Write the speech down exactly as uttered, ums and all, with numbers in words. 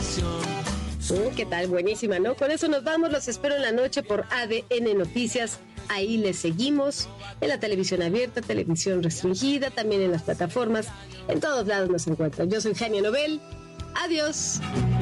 Uh, ¿Qué tal? Buenísima, ¿no? Con eso nos vamos, los espero en la noche por A D N Noticias. Ahí les seguimos en la televisión abierta, televisión restringida, también en las plataformas. En todos lados nos encuentran. Yo soy Jania Nobel. Adiós.